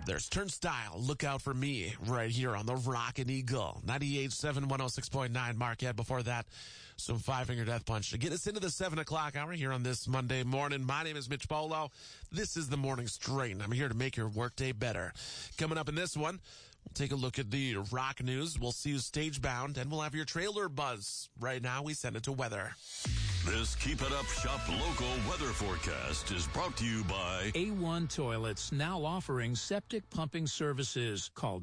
There's Turnstile. Look out for me right here on the Rockin' Eagle. 98.7, 106.9 Marquette. Before that, some Five Finger Death Punch to get us into the 7 o'clock hour here on this Monday morning. My name is Mitch Polo. This is the Morning Straight, and I'm here to make your workday better. Coming up in this one, we'll take a look at the rock news. We'll see you stage bound, and we'll have your trailer buzz. Right now, we send it to weather. This Keep It Up Shop local weather forecast is brought to you by A1 Toilets, now offering septic pumping services. Call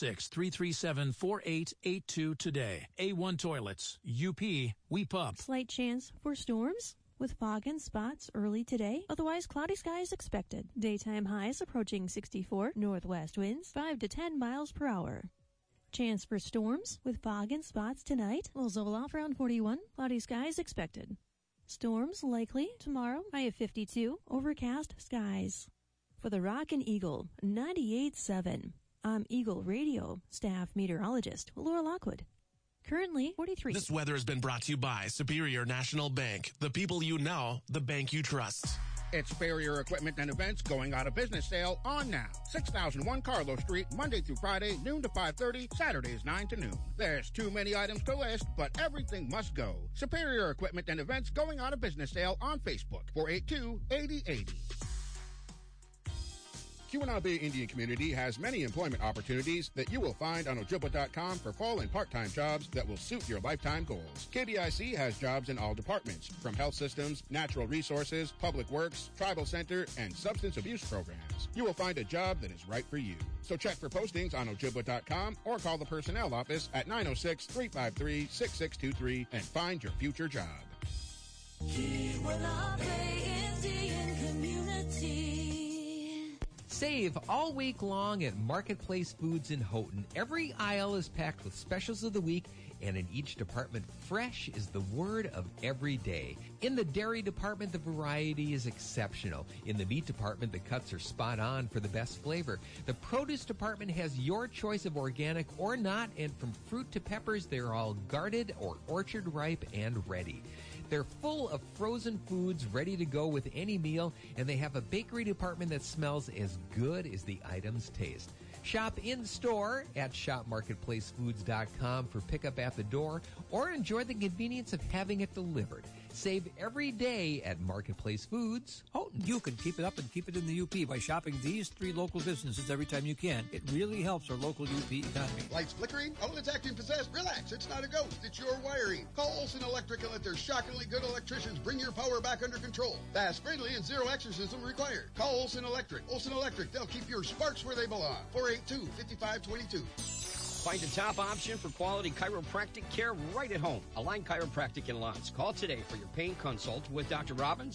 906-337-4882 today. A1 Toilets, UP, we pump. Slight chance for storms with fog and spots early today. Otherwise, cloudy skies expected. Daytime highs approaching 64. Northwest winds 5 to 10 miles per hour. Chance for storms with fog and spots tonight. Will level off around 41. Cloudy skies expected. Storms likely tomorrow. High of 52. Overcast skies. For the Rockin' Eagle 98.7. I'm Eagle Radio staff meteorologist Laura Lockwood. Currently 43. This weather has been brought to you by Superior National Bank. The people you know, the bank you trust. It's Superior Equipment and Events going out of business sale on now. 6001 Carlos Street, Monday through Friday, noon to 5:30, Saturdays 9 to noon. There's too many items to list, but everything must go. Superior Equipment and Events going out of business sale on Facebook, 482-8080. Keweenaw Bay Indian Community has many employment opportunities that you will find on Ojibwa.com for full and part-time jobs that will suit your lifetime goals. KBIC has jobs in all departments, from health systems, natural resources, public works, tribal center, and substance abuse programs. You will find a job that is right for you. So check for postings on Ojibwa.com or call the personnel office at 906-353-6623 and find your future job. Keweenaw Bay Indian Community. Save all week long at Marketplace Foods in Houghton. Every aisle is packed with specials of the week, and in each department, fresh is the word of every day. In the dairy department, the variety is exceptional. In the meat department, the cuts are spot on for the best flavor. The produce department has your choice of organic or not, and from fruit to peppers, they're all guarded or orchard ripe and ready. They're full of frozen foods ready to go with any meal, and they have a bakery department that smells as good as the items taste. Shop in-store at shopmarketplacefoods.com for pickup at the door, or enjoy the convenience of having it delivered. Save every day at Marketplace Foods, Houghton. You can keep it up and keep it in the UP by shopping these 3 local businesses every time you can. It really helps our local UP economy. Lights flickering? Oh, it's acting possessed. Relax, it's not a ghost. It's your wiring. Call Olson Electric and let their shockingly good electricians bring your power back under control. Fast, friendly, and zero exorcism required. Call Olson Electric. Olson Electric, they'll keep your sparks where they belong. 482-5522. Find a top option for quality chiropractic care right at home. Align Chiropractic in Lawrence. Call today for your pain consult with Dr. Robbins